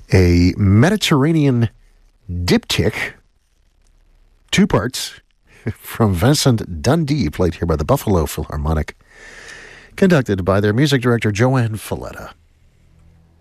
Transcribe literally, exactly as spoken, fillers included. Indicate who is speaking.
Speaker 1: a Mediterranean diptych, two parts, from Vincent Dundee, played here by the Buffalo Philharmonic, conducted by their music director, Joanne Falletta.